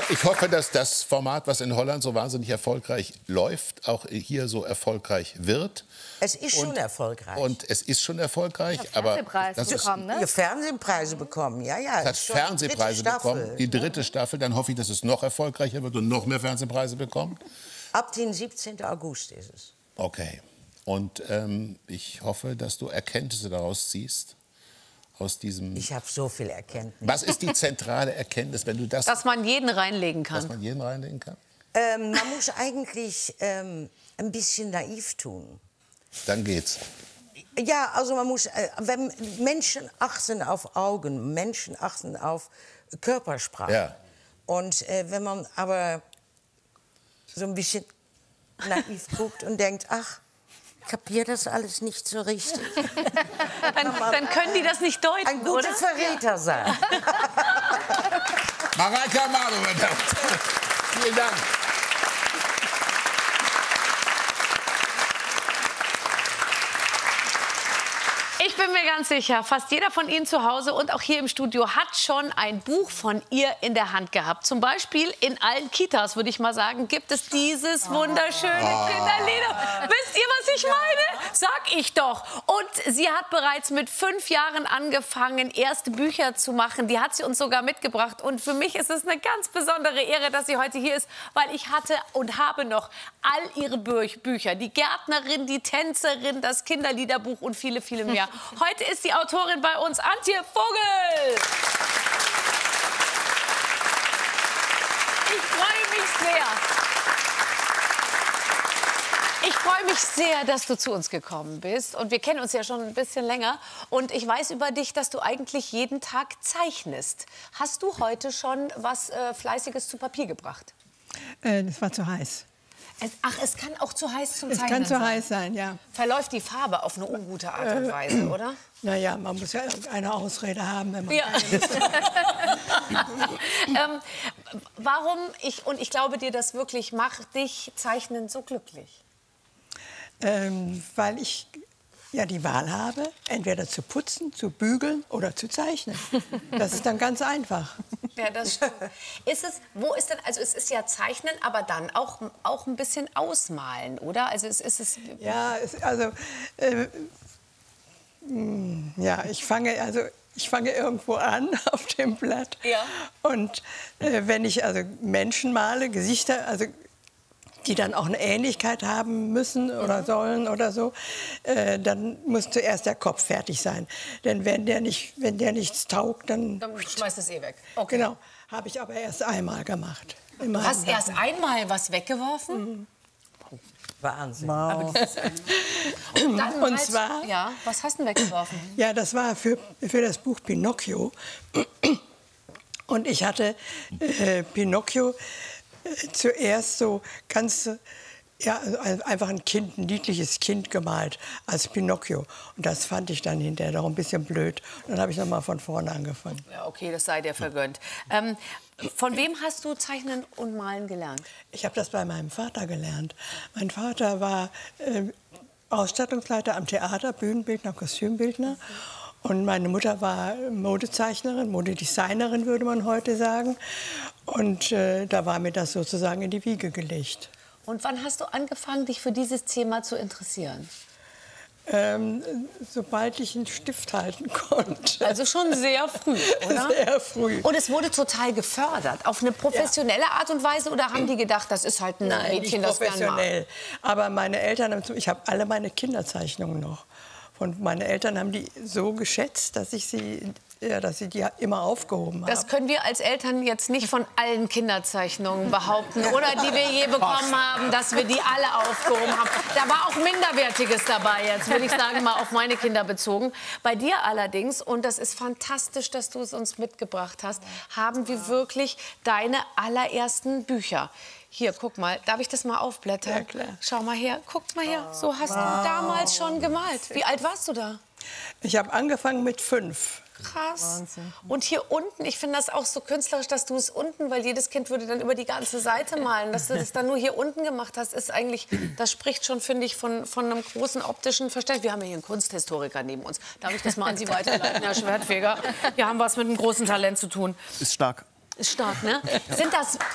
Ich hoffe, dass das Format, was in Holland so wahnsinnig erfolgreich läuft, auch hier so erfolgreich wird. Es ist schon erfolgreich. Und es ist schon erfolgreich, ja, aber das bekommen, ne? Ja, Fernsehpreise bekommen, ja, ja. Es hat Fernsehpreise bekommen, die dritte Staffel. Dann hoffe ich, dass es noch erfolgreicher wird und noch mehr Fernsehpreise bekommt. Ab dem 17. August ist es. Okay. Und ich hoffe, dass du Erkenntnisse daraus ziehst. Aus diesem. Ich habe so viel Erkenntnis. Was ist die zentrale Erkenntnis, wenn du das... Dass man jeden reinlegen kann. Dass man jeden reinlegen kann? Man muss eigentlich ein bisschen naiv tun. Dann geht's. Ja, also man muss, wenn Menschen achten auf Augen, Menschen achten auf Körpersprache. Ja. Und wenn man aber so ein bisschen naiv guckt und denkt, ach, kapier das alles nicht so richtig. Dann können die das nicht deuten, ein guter Verräter sein. Mareike Amado, vielen Dank. Ich bin mir ganz sicher, fast jeder von Ihnen zu Hause und auch hier im Studio hat schon ein Buch von ihr in der Hand gehabt. Zum Beispiel in allen Kitas, würde ich mal sagen, gibt es dieses wunderschöne Kinderlieder. Wisst ihr, was ich meine? Sag ich doch. Und sie hat bereits mit 5 Jahren angefangen, erste Bücher zu machen. Die hat sie uns sogar mitgebracht. Und für mich ist es eine ganz besondere Ehre, dass sie heute hier ist, weil ich hatte und habe noch all ihre Bücher. Die Gärtnerin, die Tänzerin, das Kinderliederbuch und viele, viele mehr. Heute ist die Autorin bei uns, Antje Vogel. Ich freue mich sehr. Ich freue mich sehr, dass du zu uns gekommen bist. Und wir kennen uns ja schon ein bisschen länger. Und ich weiß über dich, dass du eigentlich jeden Tag zeichnest. Hast du heute schon was Fleißiges zu Papier gebracht? Das war zu heiß. Es kann auch zu heiß zum Zeichnen sein. Es kann zu heiß sein, ja. Verläuft die Farbe auf eine ungute Art und Weise, oder? Naja, man muss ja irgendeine Ausrede haben, wenn man ja. Warum, ich glaube dir das wirklich, macht dich Zeichnen so glücklich? Weil ich ja die Wahl habe, entweder zu putzen, zu bügeln oder zu zeichnen. Das ist dann ganz einfach. Ja, das stimmt. Wo ist denn, also es ist ja Zeichnen, aber dann auch ein bisschen ausmalen, oder? Also ja, ja, ich fange irgendwo an auf dem Blatt. Ja. Und wenn ich also Menschen male, Gesichter, also die dann auch eine Ähnlichkeit haben müssen oder sollen oder so, dann muss zuerst der Kopf fertig sein. Denn wenn der nichts taugt, dann schmeißt es weg. Okay. Genau, habe ich aber erst einmal gemacht. Du hast erst einmal was weggeworfen? Mhm. Wahnsinn. Wow. Und zwar, ja, was hast du denn weggeworfen? Ja, das war für das Buch Pinocchio. Und ich hatte Pinocchio zuerst so ganz, ja, einfach ein niedliches Kind gemalt als Pinocchio. Und das fand ich dann hinterher noch ein bisschen blöd. Und dann habe ich noch mal von vorne angefangen. Ja, okay, das sei dir vergönnt. Von wem hast du Zeichnen und Malen gelernt? Ich habe das bei meinem Vater gelernt. Mein Vater war Ausstattungsleiter am Theater, Bühnenbildner, Kostümbildner. Und meine Mutter war Modezeichnerin, Modedesignerin, würde man heute sagen. Und da war mir das sozusagen in die Wiege gelegt. Und wann hast du angefangen, dich für dieses Thema zu interessieren? Sobald ich einen Stift halten konnte. Also schon sehr früh, oder? Sehr früh. Und es wurde total gefördert, auf eine professionelle Art und Weise? Oder haben die gedacht, das ist halt ein Mädchen, das gern professionell. Aber meine Eltern, ich habe alle meine Kinderzeichnungen noch. Und meine Eltern haben die so geschätzt, dass sie die immer aufgehoben haben. Das können wir als Eltern jetzt nicht von allen Kinderzeichnungen behaupten, oder die wir je bekommen haben, dass wir die alle aufgehoben haben. Da war auch Minderwertiges dabei, jetzt würde ich sagen, mal auf meine Kinder bezogen. Bei dir allerdings, und das ist fantastisch, dass du es uns mitgebracht hast, haben wir wirklich deine allerersten Bücher. Hier, guck mal, darf ich das mal aufblättern? Ja, klar. Schau mal her, guck mal her, so hast du damals schon gemalt. Wie alt warst du da? Ich habe angefangen mit 5. Krass. Wahnsinn. Und hier unten, ich finde das auch so künstlerisch, dass du es unten, weil jedes Kind würde dann über die ganze Seite malen. Dass du das dann nur hier unten gemacht hast, ist eigentlich, das spricht schon, finde ich, von einem großen optischen Verständnis. Wir haben ja hier einen Kunsthistoriker neben uns. Darf ich das mal an Sie weiterleiten, Herr Schwertfeger? Wir haben was mit einem großen Talent zu tun. Ist stark. Ist stark, ne? Sind das